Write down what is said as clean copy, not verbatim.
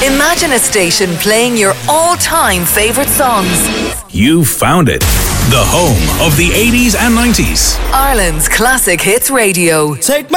Imagine a station playing your all-time favourite songs. You found it. The home of the 80s and 90s. Ireland's Classic Hits Radio. Take